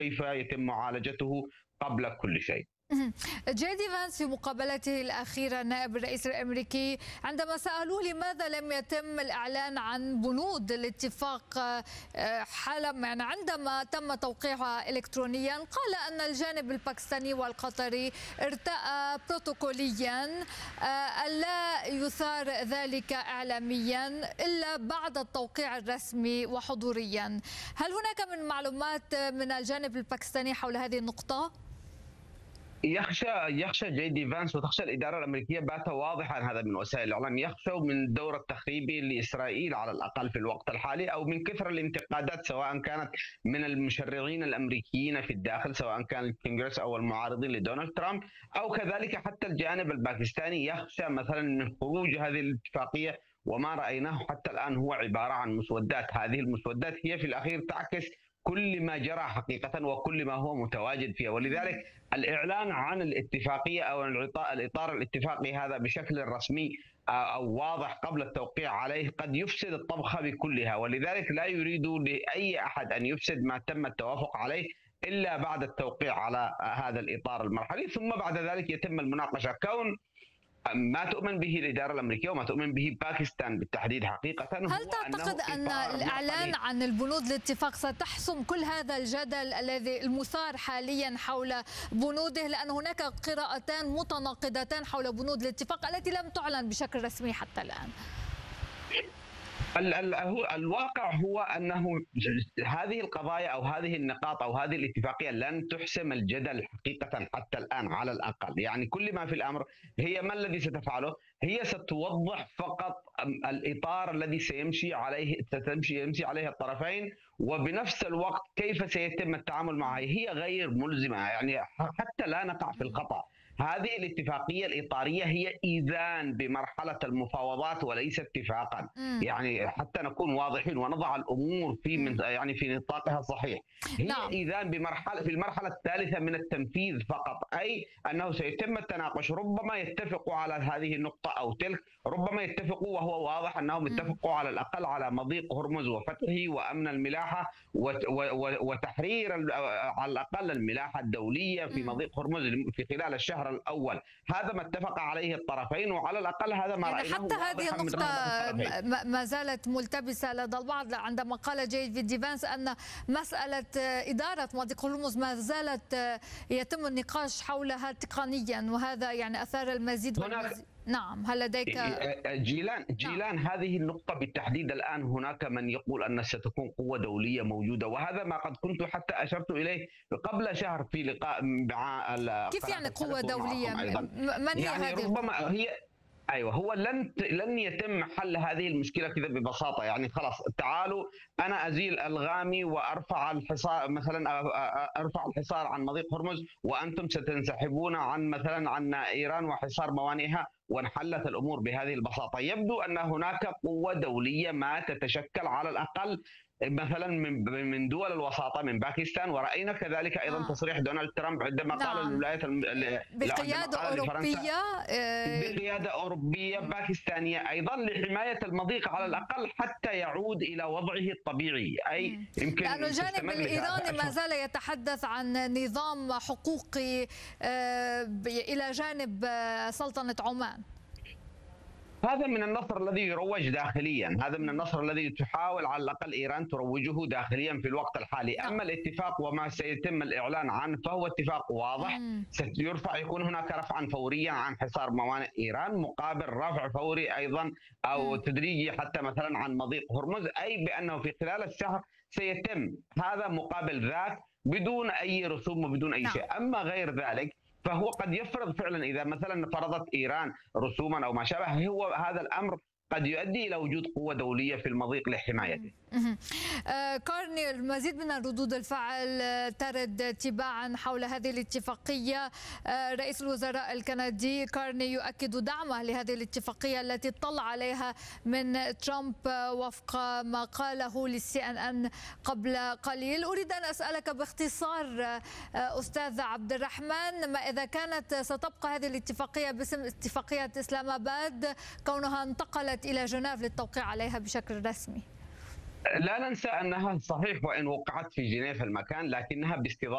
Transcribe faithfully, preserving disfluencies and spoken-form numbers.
كيف يتم معالجته قبل كل شيء. جي دي فانس في مقابلته الأخيرة نائب الرئيس الأمريكي عندما سألوه لماذا لم يتم الإعلان عن بنود الاتفاق حالا يعني عندما تم توقيعها إلكترونيا، قال أن الجانب الباكستاني والقطري ارتأى بروتوكوليا ألا يثار ذلك إعلاميا إلا بعد التوقيع الرسمي وحضوريا. هل هناك من معلومات من الجانب الباكستاني حول هذه النقطة؟ يخشى يخشى جي دي فانس وتخشى الاداره الامريكيه، بات واضحا هذا من وسائل الاعلام، يخشوا من الدور التخريبي لاسرائيل على الاقل في الوقت الحالي، او من كثر الانتقادات سواء كانت من المشرعين الامريكيين في الداخل، سواء كان الكونغرس او المعارضين لدونالد ترامب، او كذلك حتى الجانب الباكستاني يخشى مثلا من خروج هذه الاتفاقيه. وما رايناه حتى الان هو عباره عن مسودات، هذه المسودات هي في الاخير تعكس كل ما جرى حقيقة وكل ما هو متواجد فيها، ولذلك الإعلان عن الاتفاقية أو الإطار الاتفاقي هذا بشكل رسمي أو واضح قبل التوقيع عليه قد يفسد الطبخة بكلها، ولذلك لا يريد لأي أحد أن يفسد ما تم التوافق عليه إلا بعد التوقيع على هذا الإطار المرحلي، ثم بعد ذلك يتم المناقشة. كون ما تؤمن به الإدارة الأمريكية وما تؤمن به باكستان بالتحديد حقيقة، هل تعتقد أن الإعلان عن البنود الاتفاق ستحسم كل هذا الجدل الذي المثار حاليا حول بنوده، لأن هناك قراءتان متناقضتان حول بنود الاتفاق التي لم تعلن بشكل رسمي حتى الآن؟ الواقع هو أنه هذه القضايا أو هذه النقاط أو هذه الاتفاقية لن تحسم الجدل حقيقة حتى الآن على الأقل. يعني كل ما في الأمر هي ما الذي ستفعله؟ هي ستوضح فقط الإطار الذي سيمشي عليه ستمشي يمشي عليه الطرفين، وبنفس الوقت كيف سيتم التعامل معها. هي غير ملزمة، يعني حتى لا نقع في الخطأ. هذه الاتفاقية الإطارية هي إذان بمرحلة المفاوضات وليس اتفاقا. مم. يعني حتى نكون واضحين ونضع الأمور في من يعني في نطاقها الصحيح. هي نعم. إذان بمرحلة في المرحلة الثالثة من التنفيذ فقط، أي أنه سيتم التناقش، ربما يتفقوا على هذه النقطة أو تلك، ربما يتفقوا وهو واضح أنهم اتفقوا على الأقل على مضيق هرمز وفتحه وأمن الملاحة وتحرير على الأقل الملاحة الدولية في مضيق هرمز في خلال الشهر الأول. هذا ما اتفق عليه الطرفين، وعلى الأقل هذا ما يعني رأيناه. حتى هذه النقطة ما زالت ملتبسة لدى البعض عندما قال جي دي فانس أن مسألة إدارة مضيق هرمز ما زالت يتم النقاش حولها تقنيا، وهذا يعني أثار المزيد والمزيد. نعم، هل لديك جيلان جيلان نعم. هذه النقطة بالتحديد الآن هناك من يقول أن ستكون قوة دولية موجودة، وهذا ما قد كنت حتى أشرت إليه قبل شهر في لقاء مع كيف يعني قوة دولية؟ من هي يعني هذه؟ ربما هي ايوه هو لن لن يتم حل هذه المشكله كذا ببساطه. يعني خلاص تعالوا انا ازيل الغامي وارفع الحصار، مثلا ارفع الحصار عن مضيق هرمز، وانتم ستنسحبون عن مثلا عن ايران وحصار موانئها، وانحلت الامور بهذه البساطه. يبدو ان هناك قوه دوليه ما تتشكل على الاقل مثلا من من دول الوساطه من باكستان، وراينا كذلك ايضا آه. تصريح دونالد ترامب عندما نعم. قال الولايات بقياده اوروبيه بقياده اوروبيه باكستانيه ايضا لحمايه المضيق على الاقل حتى يعود الى وضعه الطبيعي. اي يمكن لأن الجانب الايراني ما زال يتحدث عن نظام حقوقي الى جانب سلطنه عمان. هذا من النصر الذي يروج داخليا، هذا من النصر الذي تحاول على الأقل إيران تروجه داخليا في الوقت الحالي. أما الاتفاق وما سيتم الإعلان عنه فهو اتفاق واضح، سيرفع يكون هناك رفعا فوريا عن حصار موانئ إيران مقابل رفع فوري أيضا أو تدريجي حتى مثلا عن مضيق هرمز، أي بأنه في خلال الشهر سيتم هذا مقابل ذاك بدون أي رسوم وبدون أي شيء. أما غير ذلك فهو قد يفرض فعلا، اذا مثلا فرضت ايران رسوما او ما شابه، هو هذا الامر قد يؤدي الى وجود قوه دوليه في المضيق لحمايته. آه كارني، المزيد من ردود الفعل ترد تباعا حول هذه الاتفاقيه. آه رئيس الوزراء الكندي كارني يؤكد دعمه لهذه الاتفاقيه التي اطلع عليها من ترامب وفق ما قاله للسي ان ان قبل قليل. اريد ان اسالك باختصار آه استاذ عبد الرحمن، ما اذا كانت ستبقى هذه الاتفاقيه باسم اتفاقيه اسلام اباد كونها انتقلت الى جنيف للتوقيع عليها بشكل رسمي؟ لا ننسى أنها صحيح وإن وقعت في جنيف المكان، لكنها باستضافة